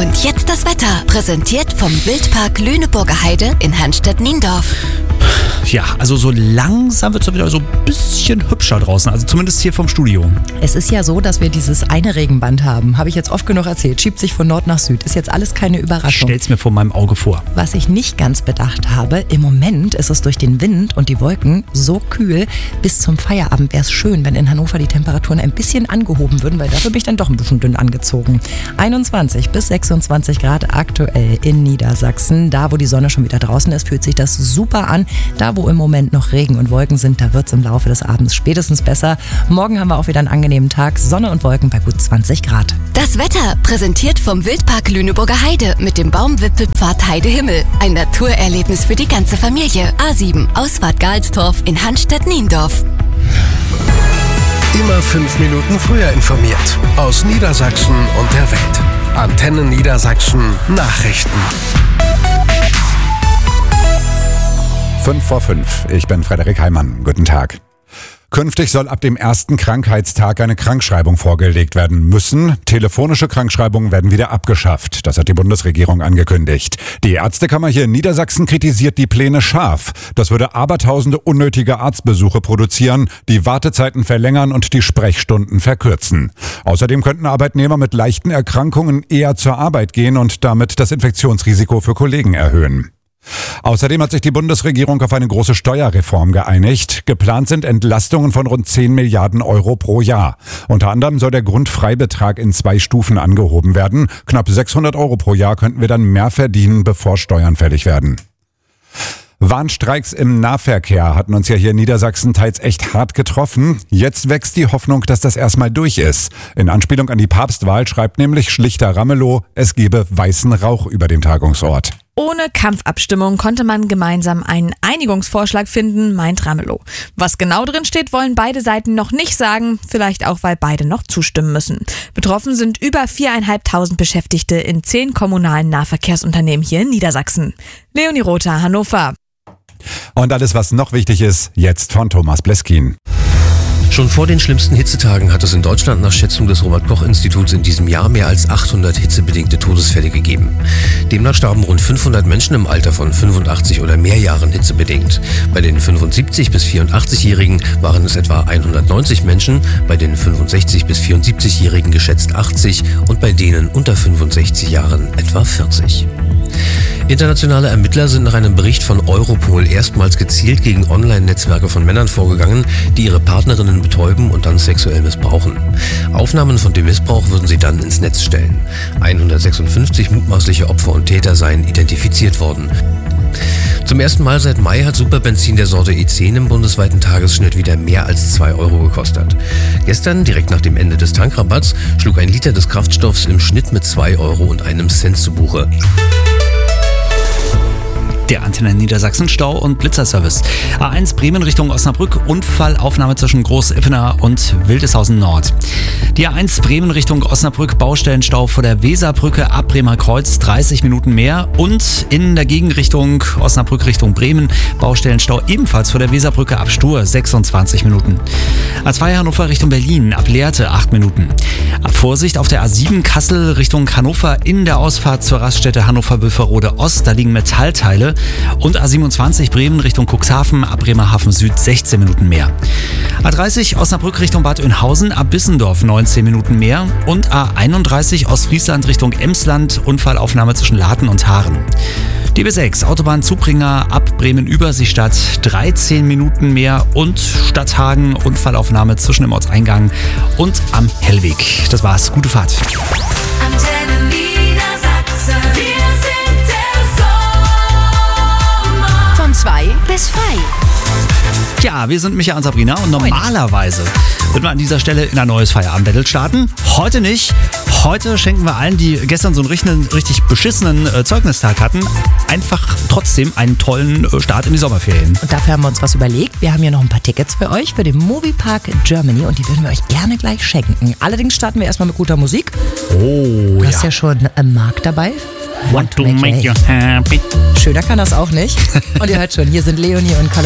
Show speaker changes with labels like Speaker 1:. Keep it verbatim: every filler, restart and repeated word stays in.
Speaker 1: Und jetzt das Wetter, präsentiert vom Wildpark Lüneburger Heide in Hanstedt-Niendorf.
Speaker 2: Ja, also so langsam wird es wieder so ein bisschen hübscher draußen, also zumindest hier vom Studio.
Speaker 3: Es ist ja so, dass wir dieses eine Regenband haben, habe ich jetzt oft genug erzählt, schiebt sich von Nord nach Süd, ist jetzt alles keine
Speaker 2: Ich
Speaker 3: Überraschung.
Speaker 2: stell's mir vor meinem Auge vor.
Speaker 3: Was ich nicht ganz bedacht habe, im Moment ist es durch den Wind und die Wolken so kühl, bis zum Feierabend wäre es schön, wenn in Hannover die Temperaturen ein bisschen angehoben würden, weil dafür bin ich dann doch ein bisschen dünn angezogen. einundzwanzig bis sechsundzwanzig Grad aktuell in Niedersachsen. Da, wo die Sonne schon wieder draußen ist, fühlt sich das super an. Da, wo im Moment noch Regen und Wolken sind, da wird es im Laufe des Abends spätestens besser. Morgen haben wir auch wieder einen angenehmen Tag. Sonne und Wolken bei gut zwanzig Grad.
Speaker 1: Das Wetter, präsentiert vom Wildpark Lüneburger Heide mit dem Baumwipfelpfad Heidehimmel. Ein Naturerlebnis für die ganze Familie. A sieben, Ausfahrt Galstorf in Hanstedt-Niendorf.
Speaker 4: Immer fünf Minuten früher informiert. Aus Niedersachsen und der Welt. Antenne Niedersachsen Nachrichten.
Speaker 5: Fünf vor fünf. Ich bin Frederik Heimann. Guten Tag. Künftig soll ab dem ersten Krankheitstag eine Krankschreibung vorgelegt werden müssen. Telefonische Krankschreibungen werden wieder abgeschafft. Das hat die Bundesregierung angekündigt. Die Ärztekammer hier in Niedersachsen kritisiert die Pläne scharf. Das würde abertausende unnötige Arztbesuche produzieren, die Wartezeiten verlängern und die Sprechstunden verkürzen. Außerdem könnten Arbeitnehmer mit leichten Erkrankungen eher zur Arbeit gehen und damit das Infektionsrisiko für Kollegen erhöhen. Außerdem hat sich die Bundesregierung auf eine große Steuerreform geeinigt. Geplant sind Entlastungen von rund zehn Milliarden Euro pro Jahr. Unter anderem soll der Grundfreibetrag in zwei Stufen angehoben werden. Knapp sechshundert Euro pro Jahr könnten wir dann mehr verdienen, bevor Steuern fällig werden. Warnstreiks im Nahverkehr hatten uns ja hier in Niedersachsen teils echt hart getroffen. Jetzt wächst die Hoffnung, dass das erstmal durch ist. In Anspielung an die Papstwahl schreibt nämlich Schlichter Ramelow, es gebe weißen Rauch über dem Tagungsort.
Speaker 6: Ohne Kampfabstimmung konnte man gemeinsam einen Einigungsvorschlag finden, meint Ramelow. Was genau drin steht, wollen beide Seiten noch nicht sagen, vielleicht auch, weil beide noch zustimmen müssen. Betroffen sind über viertausendfünfhundert Beschäftigte in zehn kommunalen Nahverkehrsunternehmen hier in Niedersachsen. Leonie Rother, Hannover.
Speaker 5: Und alles, was noch wichtig ist, jetzt von Thomas Bleskin.
Speaker 7: Schon vor den schlimmsten Hitzetagen hat es in Deutschland nach Schätzung des Robert-Koch-Instituts in diesem Jahr mehr als achthundert hitzebedingte Todesfälle gegeben. Demnach starben rund fünfhundert Menschen im Alter von fünfundachtzig oder mehr Jahren hitzebedingt. Bei den fünfundsiebzig- bis vierundachtzig-Jährigen waren es etwa hundertneunzig Menschen, bei den fünfundsechzig- bis vierundsiebzig-Jährigen geschätzt achtzig und bei denen unter fünfundsechzig Jahren etwa vierzig. Internationale Ermittler sind nach einem Bericht von Europol erstmals gezielt gegen Online-Netzwerke von Männern vorgegangen, die ihre Partnerinnen betäuben und dann sexuell missbrauchen. Aufnahmen von dem Missbrauch würden sie dann ins Netz stellen. hundertsechsundfünfzig mutmaßliche Opfer und Täter seien identifiziert worden. Zum ersten Mal seit Mai hat Superbenzin der Sorte E zehn im bundesweiten Tagesschnitt wieder mehr als zwei Euro gekostet. Gestern, direkt nach dem Ende des Tankrabatts, schlug ein Liter des Kraftstoffs im Schnitt mit zwei Euro und einem Cent zu Buche.
Speaker 2: Der Antenne Niedersachsen Stau- und Blitzerservice. A eins Bremen Richtung Osnabrück, Unfallaufnahme zwischen Groß-Ippener und Wildeshausen Nord. Die A eins Bremen Richtung Osnabrück, Baustellenstau vor der Weserbrücke ab Bremer Kreuz, dreißig Minuten mehr. Und in der Gegenrichtung Osnabrück Richtung Bremen, Baustellenstau ebenfalls vor der Weserbrücke ab Stur, sechsundzwanzig Minuten. A zwei Hannover Richtung Berlin, ab Lehrte, acht Minuten. Vorsicht auf der A sieben Kassel Richtung Hannover in der Ausfahrt zur Raststätte Hannover-Wülferode Ost, da liegen Metallteile. Und A siebenundzwanzig Bremen Richtung Cuxhaven, ab Bremerhaven Süd sechzehn Minuten mehr. A dreißig Osnabrück Richtung Bad Oeynhausen, ab Bissendorf neunzehn Minuten mehr. Und A einunddreißig Ostfriesland Richtung Emsland, Unfallaufnahme zwischen Laden und Haaren. D B sechs Autobahn Zubringer ab Bremen-Überseestadt, dreizehn Minuten mehr. Und Stadthagen, Unfallaufnahme zwischen dem Ortseingang und am Hellweg. Das war's, gute Fahrt.
Speaker 1: Antenne Niedersachsen, wir sind der Sommer. Von zwei bis frei.
Speaker 2: Ja, wir sind Micha und Sabrina und normalerweise würden wir an dieser Stelle in ein neues Feierabend-Battle starten. Heute nicht. Heute schenken wir allen, die gestern so einen richtig, richtig beschissenen äh, Zeugnistag hatten, einfach trotzdem einen tollen äh, Start in die Sommerferien.
Speaker 3: Und dafür haben wir uns was überlegt. Wir haben hier noch ein paar Tickets für euch für den Moviepark Germany und die würden wir euch gerne gleich schenken. Allerdings starten wir erstmal mit guter Musik.
Speaker 2: Oh,
Speaker 3: Du hast ja schon äh, Marc dabei.
Speaker 2: Want to make you happy.
Speaker 3: Schöner kann das auch nicht. Und ihr hört schon, hier sind Leonie und Karl.